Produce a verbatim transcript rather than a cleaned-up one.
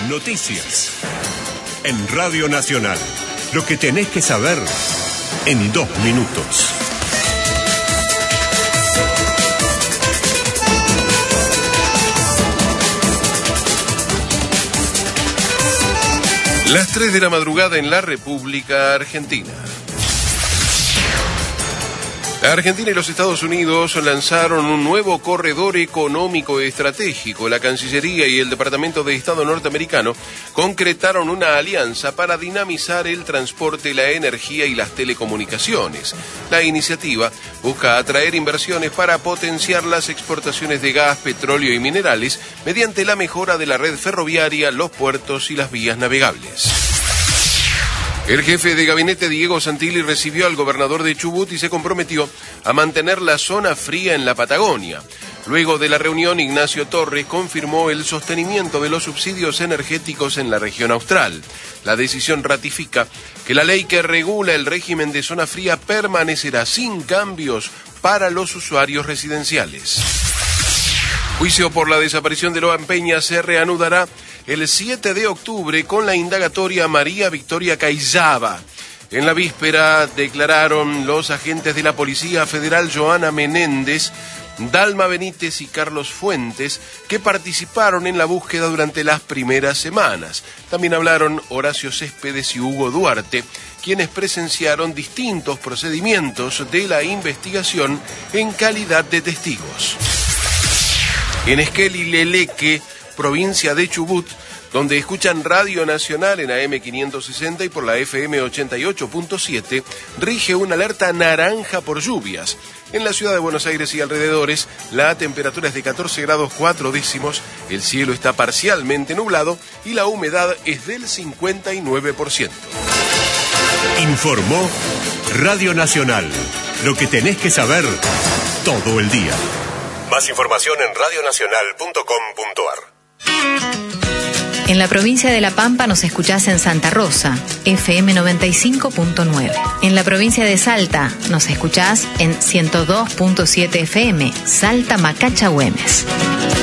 Noticias. En Radio Nacional. Lo que tenés que saber en dos minutos. Las tres de la madrugada en la República Argentina. La Argentina y los Estados Unidos lanzaron un nuevo corredor económico estratégico. La Cancillería y el Departamento de Estado norteamericano concretaron una alianza para dinamizar el transporte, la energía y las telecomunicaciones. La iniciativa busca atraer inversiones para potenciar las exportaciones de gas, petróleo y minerales mediante la mejora de la red ferroviaria, los puertos y las vías navegables. El jefe de gabinete Diego Santilli recibió al gobernador de Chubut y se comprometió a mantener la zona fría en la Patagonia. Luego de la reunión, Ignacio Torres confirmó el sostenimiento de los subsidios energéticos en la región austral. La decisión ratifica que la ley que regula el régimen de zona fría permanecerá sin cambios para los usuarios residenciales. Juicio por la desaparición de Loan Peña se reanudará el siete de octubre con la indagatoria María Victoria Cayzaba. En la víspera declararon los agentes de la Policía Federal Joana Menéndez, Dalma Benítez y Carlos Fuentes, que participaron en la búsqueda durante las primeras semanas. También hablaron Horacio Céspedes y Hugo Duarte, quienes presenciaron distintos procedimientos de la investigación en calidad de testigos. En Esquel y Leleque, provincia de Chubut, donde escuchan Radio Nacional en A M quinientos sesenta y por la F M ochenta y ocho punto siete, rige una alerta naranja por lluvias. En la ciudad de Buenos Aires y alrededores, la temperatura es de catorce grados cuatro décimos, el cielo está parcialmente nublado y la humedad es del cincuenta y nueve por ciento. Informó Radio Nacional. Lo que tenés que saber todo el día. Más información en radio nacional punto com punto a r. En la provincia de La Pampa nos escuchás en Santa Rosa, F M noventa y cinco punto nueve. En la provincia de Salta nos escuchás en ciento dos punto siete F M, Salta Macacha Güemes.